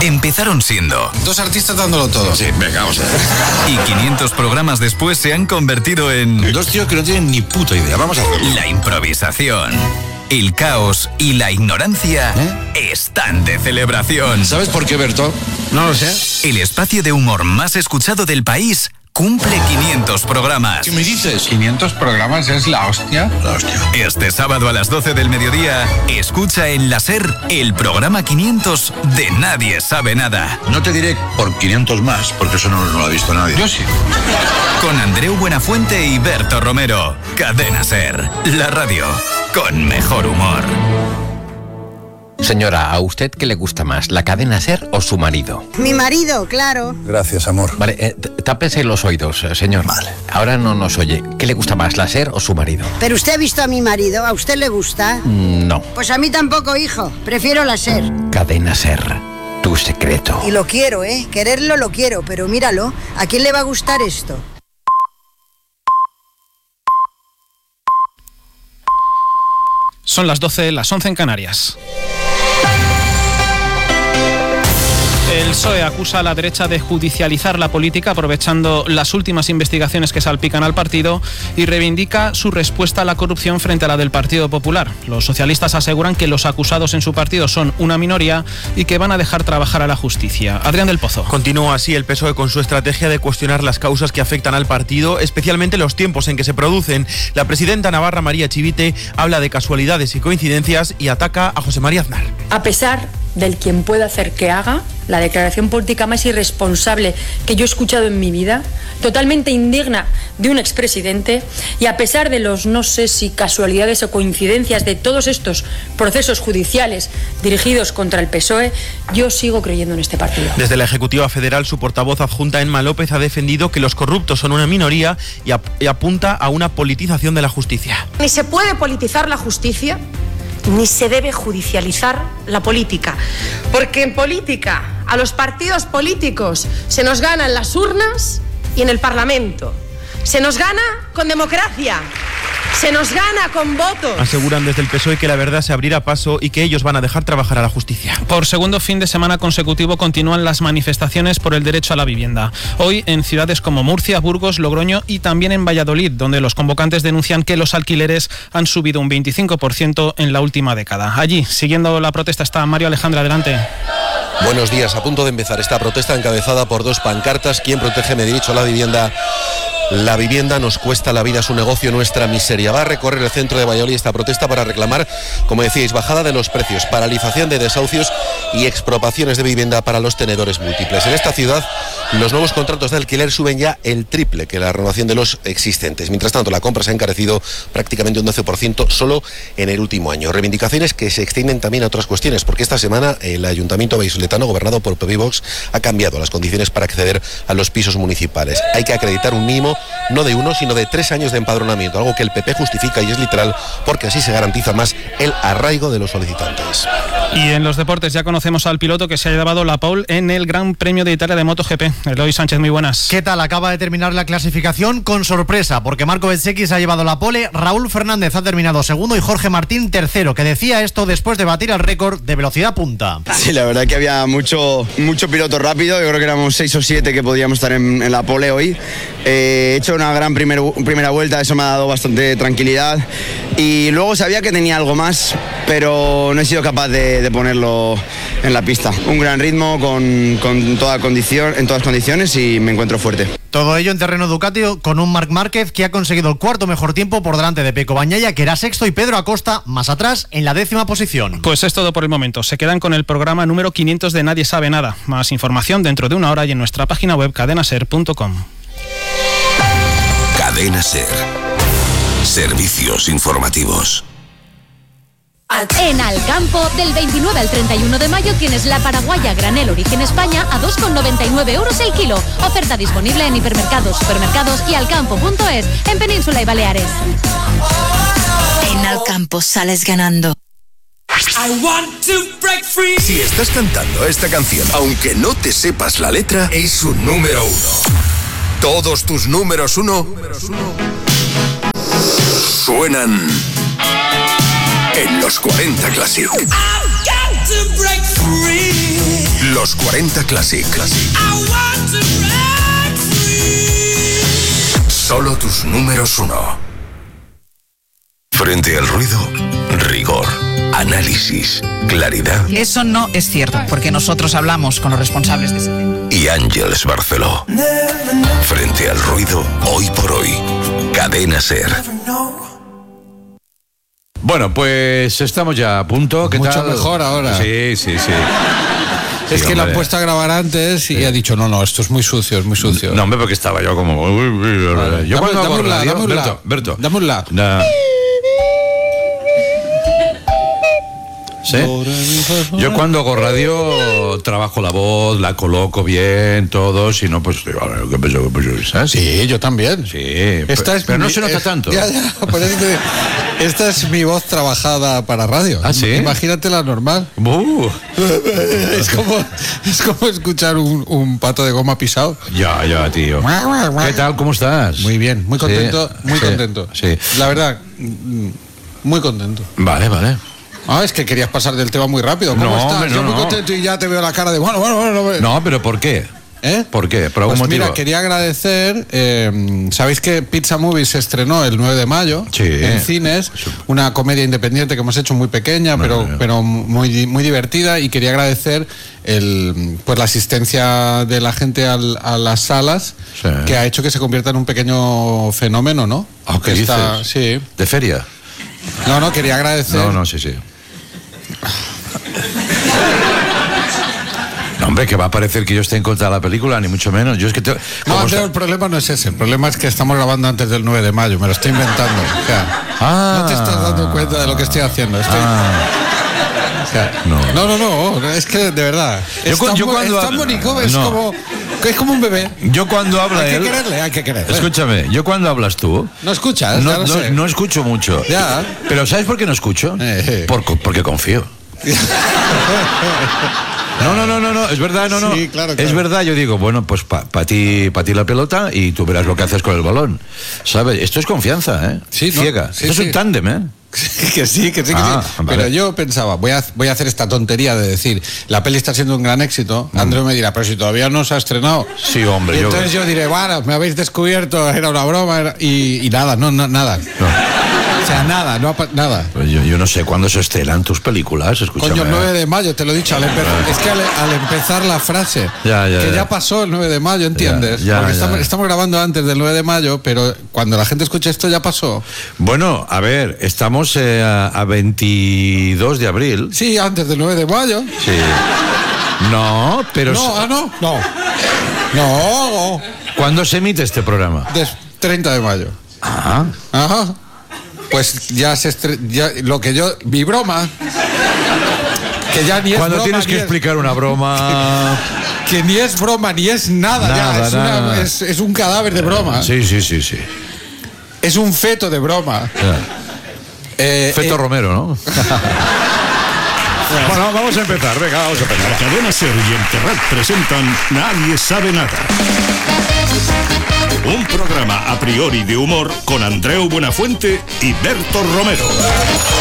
Empezaron siendo 2 artistas dándolo todo. Sí, venga, vamos a ver. y 500 programas después se han convertido en 2 tíos que no tienen ni puta idea. Vamos a hacerlo. la improvisación. El caos y la ignorancia están de celebración. ¿Sabes por qué, Berto? No lo sé. El espacio de humor más escuchado del país cumple 500 programas. ¿Qué me dices? 500 programas es la hostia. La hostia. Este sábado a las 12 del mediodía, escucha en la SER el programa 500 de Nadie Sabe Nada. No te diré por 500 más, porque eso no lo ha visto nadie. Yo sí. Con Andreu Buenafuente y Berto Romero. Cadena SER, la radio con mejor humor. Señora, ¿a usted qué le gusta más, la cadena SER o su marido? Mi marido, claro. Gracias, amor. Vale, tápese los oídos, señor. Vale. Ahora no nos oye. ¿Qué le gusta más, la SER o su marido? Pero usted ha visto a mi marido, ¿a usted le gusta? No. Pues a mí tampoco, hijo. Prefiero la SER. Cadena SER, tu secreto. Y lo quiero, ¿eh? Quererlo lo quiero, pero míralo. ¿A quién le va a gustar esto? Son las 12, las 11 en Canarias. El PSOE acusa a la derecha de judicializar la política aprovechando las últimas investigaciones que salpican al partido y reivindica su respuesta a la corrupción frente a la del Partido Popular. Los socialistas aseguran que los acusados en su partido son una minoría y que van a dejar trabajar a la justicia. Adrián del Pozo. Continúa así el PSOE con su estrategia de cuestionar las causas que afectan al partido, especialmente los tiempos en que se producen. La presidenta navarra María Chivite habla de casualidades y coincidencias y ataca a José María Aznar. A pesar del quien pueda hacer que haga, la declaración política más irresponsable que yo he escuchado en mi vida, totalmente indigna de un expresidente, y a pesar de los no sé si casualidades o coincidencias de todos estos procesos judiciales dirigidos contra el PSOE, yo sigo creyendo en este partido. Desde la Ejecutiva Federal, su portavoz adjunta Emma López ha defendido que los corruptos son una minoría y apunta a una politización de la justicia. Ni se puede politizar la justicia, ni se debe judicializar la política, porque en política a los partidos políticos se nos gana en las urnas y en el Parlamento. Se nos gana con democracia, se nos gana con votos. Aseguran desde el PSOE que la verdad se abrirá paso y que ellos van a dejar trabajar a la justicia. Por segundo fin de semana consecutivo continúan las manifestaciones por el derecho a la vivienda. Hoy en ciudades como Murcia, Burgos, Logroño y también en Valladolid, donde los convocantes denuncian que los alquileres han subido un 25% en la última década. Allí, siguiendo la protesta, está Mario Alejandra. Adelante. Buenos días. A punto de empezar esta protesta encabezada por 2 pancartas. ¿Quién protege mi derecho a la vivienda? La vivienda nos cuesta la vida, su negocio, nuestra miseria. Va a recorrer el centro de Valladolid esta protesta para reclamar, como decíais, bajada de los precios, paralización de desahucios y expropiaciones de vivienda para los tenedores múltiples. En esta ciudad, los nuevos contratos de alquiler suben ya el triple que la renovación de los existentes. Mientras tanto, la compra se ha encarecido prácticamente un 12% solo en el último año. Reivindicaciones que se extienden también a otras cuestiones, porque esta semana el Ayuntamiento vallisoletano, gobernado por PP y Vox, ha cambiado las condiciones para acceder a los pisos municipales. Hay que acreditar un mínimo no de 1, sino de 3 años de empadronamiento, algo que el PP justifica y es literal, porque así se garantiza más el arraigo de los solicitantes. Y en los deportes ya conocemos al piloto que se ha llevado la pole en el Gran Premio de Italia de MotoGP. Eloy Sánchez, muy buenas. ¿Qué tal? Acaba de terminar la clasificación con sorpresa, porque Marco Bezzecchi se ha llevado la pole, Raúl Fernández ha terminado segundo y Jorge Martín tercero, que decía esto después de batir el récord de velocidad punta. Sí, la verdad que había mucho piloto rápido, yo creo que éramos 6 o 7 que podíamos estar en la pole hoy. He hecho una gran primera vuelta, eso me ha dado bastante tranquilidad y luego sabía que tenía algo más, pero no he sido capaz de ponerlo en la pista. Un gran ritmo con toda condición, en todas condiciones, y me encuentro fuerte. Todo ello en terreno Ducati con un Marc Márquez que ha conseguido el 4º mejor tiempo por delante de Pecco Bagnaia, que era sexto, y Pedro Acosta más atrás en la 10ª posición. Pues es todo por el momento. Se quedan con el programa número 500 de Nadie Sabe Nada. Más información dentro de una hora y en nuestra página web cadenaser.com. Cadena SER. Servicios informativos. En Alcampo, del 29 al 31 de mayo tienes la paraguaya granel origen España a 2,99 euros el kilo. Oferta disponible en hipermercados, supermercados y alcampo.es en Península y Baleares. En Alcampo sales ganando. Si estás cantando esta canción, aunque no te sepas la letra, es un número 1. Todos tus números 1 suenan en los 40 Classic. Los Los 40 Classic. Solo tus números 1. Frente al ruido, rigor, análisis, claridad. Eso no es cierto, porque nosotros hablamos con los responsables de ese tema. Y Ángeles Barceló. Frente al ruido, hoy por hoy. Cadena SER. Bueno, pues estamos ya a punto. ¿Qué Mucho tal? mejor ahora. Sí. Es que lo han puesto a grabar antes y ha dicho, no, esto es muy sucio, es muy sucio. No, hombre, porque estaba yo como... Vale. Yo cuando hago radio... Dame un la. Berto. Dame un la. ¿Sí? Yo cuando hago radio trabajo la voz, la coloco bien, todo, si no, pues... ¿Qué pasó? ¿Sabes? Sí, yo también. Sí, Pero no se nota tanto. Ya, por eso esta es mi voz trabajada para radio. ¿Ah, sí? Imagínate la normal. Es como escuchar un pato de goma pisado. Ya, tío. ¿Qué tal? ¿Cómo estás? Muy bien, muy contento, contento. Sí. La verdad, muy contento. Vale. Es que querías pasar del tema muy rápido. ¿Cómo estás? Hombre, Yo muy contento y ya te veo la cara de bueno. No, pero ¿por qué? ¿Por qué? ¿Por algún motivo? Mira, quería agradecer, sabéis que Pizza Movie se estrenó el 9 de mayo en cines, una comedia independiente que hemos hecho muy pequeña, pero muy, muy divertida, y quería agradecer la asistencia de la gente a las salas, que ha hecho que se convierta en un pequeño fenómeno, ¿no? ¿Qué dices? Sí. ¿De feria? No, quería agradecer. Sí. No, hombre, que va a parecer que yo esté en contra de la película, ni mucho menos. Yo es que el problema no es ese. El problema es que estamos grabando antes del 9 de mayo. Me lo estoy inventando. O sea, no te estás dando cuenta de lo que estoy haciendo. No. Es que de verdad. Es tan bonito. Es como un bebé. Yo cuando habla él... Hay que quererle. Escúchame, yo cuando hablas tú... No escuchas, no escucho mucho. Ya. Pero ¿sabes por qué no escucho? Porque confío. No, es verdad, no. Sí, claro. Es verdad, yo digo, bueno, pues para ti la pelota y tú verás lo que haces con el balón. ¿Sabes? Esto es confianza, ¿eh? Sí, ciega. Esto es un tándem, ¿eh? Que sí. Vale. Pero yo pensaba, voy a hacer esta tontería de decir, la peli está siendo un gran éxito. Andreu me dirá, pero si todavía no se ha estrenado. Sí, hombre. Y entonces yo diré, bueno, me habéis descubierto, era una broma, y nada, nada. O sea, nada. Pues yo no sé cuándo se estrenan tus películas, escúchame. Coño, el 9 de mayo, te lo he dicho, es que al empezar la frase, ya pasó el 9 de mayo, ¿entiendes? Porque estamos grabando antes del 9 de mayo, pero cuando la gente escuche esto ya pasó. Bueno, a ver, estamos a 22 de abril. Sí, antes del 9 de mayo. Sí. No, pero... No. ¿Cuándo se emite este programa? 30 de mayo. Ajá. Pues ya lo que mi broma, que ya ni es cuando broma, tienes que explicar una broma que ni es broma ni es nada, es un cadáver de broma. Sí. Es un feto de broma. Feto Romero, ¿no? Bueno, vamos a empezar. Venga, vamos a empezar. La Cadena SER y el Terrat presentan Nadie sabe nada. Un programa a priori de humor con Andreu Buenafuente y Berto Romero.